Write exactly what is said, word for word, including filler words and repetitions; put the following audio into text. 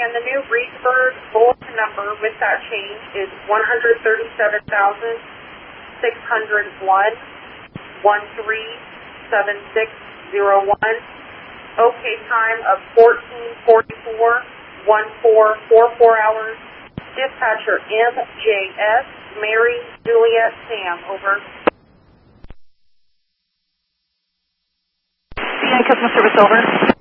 And the new Reedsburg bulletin number with that change is one hundred thirty-seven thousand six hundred one, one three seven six zero one. Okay time of fourteen forty-four, one four four four hours. Dispatcher M J S, Mary Juliet Sam, over. C N I customer service, over.